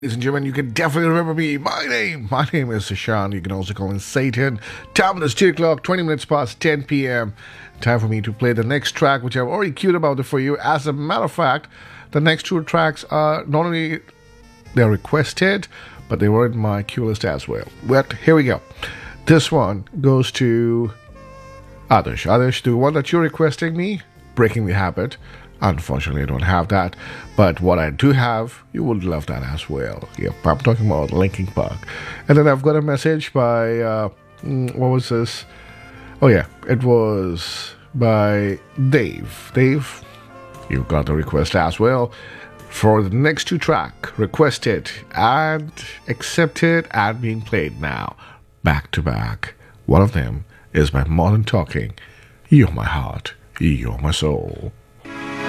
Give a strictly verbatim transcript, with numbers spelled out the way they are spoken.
Ladies and gentlemen, you can definitely remember me. My name, my name is Sashan. You can also call me Satan. Time is two o'clock, twenty minutes past ten p.m. Time for me to play the next track, which I've already queued about it for you. As a matter of fact, the next two tracks are not only they're requested, but they were in my queue list as well. But here we go. This one goes to Adarsh. Adarsh, the one that you're requesting me, Breaking the Habit. Unfortunately, I don't have that. But what I do have, you would love that as well. Yep, I'm talking about Linkin Park. And then I've got a message by, uh, what was this? Oh, yeah, it was by Dave. Dave, you got the request as well for the next two track. Requested and accepted and being played now. Back to back. One of them is by Modern Talking. You're my heart. You're my soul.